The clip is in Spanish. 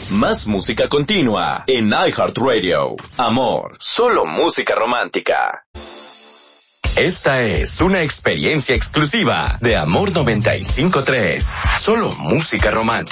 Más música continua en iHeartRadio. Amor, solo música romántica. Esta es una experiencia exclusiva de Amor 95.3. Solo música romántica.